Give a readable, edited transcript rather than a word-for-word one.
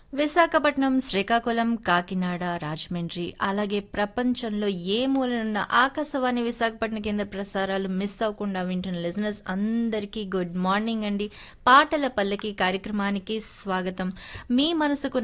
విశాఖపట్నం, శ్రీకాకుళం, కాకినాడ, రాజమండ్రి అలాగే ప్రపంచంలో ఏ మూలనున్న ఆకాశవాణి విశాఖపట్నం కేంద్ర ప్రసారాలు మిస్ అవ్వకుండా వింటున్న లిజనర్స్ అందరికీ గుడ్ మార్నింగ్ అండి. పాటల పల్లకి కార్యక్రమానికి స్వాగతం. మీ మనసుకు